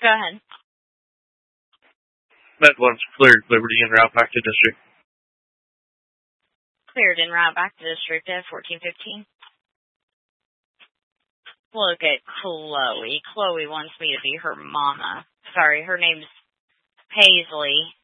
Go ahead. That one's cleared. Liberty en route back to district. Cleared en route back to district at 1415. Look at Chloe. Chloe wants me to be her mama. Sorry, her name's Paisley.